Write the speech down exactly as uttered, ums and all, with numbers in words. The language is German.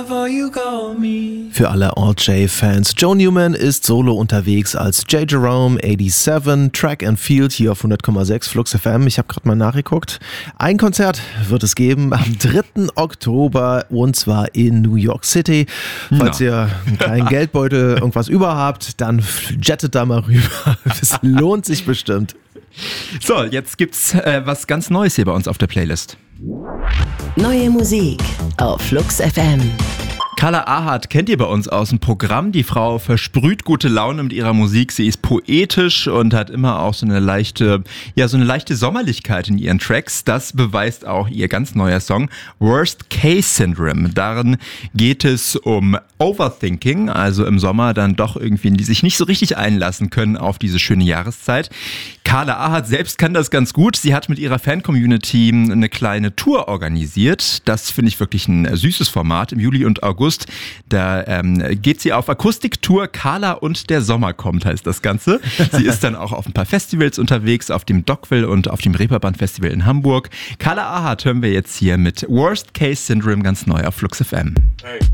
lover you call me. Für alle Alt-J-Fans, Joe Newman ist solo unterwegs als J. Jerome siebenundachtzig, Track and Field hier auf hundert Komma sechs Flux F M. Ich habe gerade mal nachgeguckt. Ein Konzert wird es geben am dritten Oktober und zwar in New York City. Falls Na. ihr einen kleinen Geldbeutel irgendwas über habt, dann jettet da mal rüber. Es lohnt sich bestimmt. So, jetzt gibt's äh, was ganz Neues hier bei uns auf der Playlist. Neue Musik auf Flux F M. Carla Ahart kennt ihr bei uns aus dem Programm. Die Frau versprüht gute Laune mit ihrer Musik. Sie ist poetisch und hat immer auch so eine leichte, ja, so eine leichte Sommerlichkeit in ihren Tracks. Das beweist auch ihr ganz neuer Song Worst Case Syndrome. Darin geht es um Overthinking, also im Sommer dann doch irgendwie, die sich nicht so richtig einlassen können auf diese schöne Jahreszeit. Carla Ahart selbst kann das ganz gut. Sie hat mit ihrer Fan-Community eine kleine Tour organisiert. Das finde ich wirklich ein süßes Format im Juli und August. Da ähm, geht sie auf Akustiktour. Carla und der Sommer kommt, heißt das Ganze. Sie ist dann auch auf ein paar Festivals unterwegs, auf dem Dockville und auf dem Reeperbahn Festival in Hamburg. Carla Ahart hören wir jetzt hier mit Worst Case Syndrome ganz neu auf Flux F M. Hey.